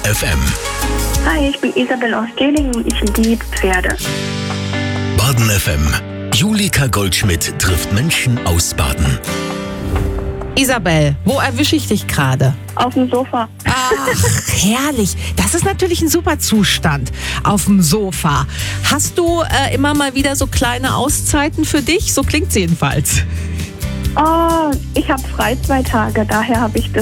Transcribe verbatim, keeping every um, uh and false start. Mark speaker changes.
Speaker 1: F M.
Speaker 2: Hi, ich bin Isabel aus Delingen und ich liebe Pferde.
Speaker 1: Baden F M. Julika Goldschmidt trifft Menschen aus Baden.
Speaker 3: Isabel, wo erwische ich dich gerade?
Speaker 2: Auf dem Sofa.
Speaker 3: Ach, herrlich. Das ist natürlich ein super Zustand auf dem Sofa. Hast du äh, immer mal wieder so kleine Auszeiten für dich? So klingt's jedenfalls.
Speaker 2: Oh, ich habe frei zwei Tage, daher habe ich das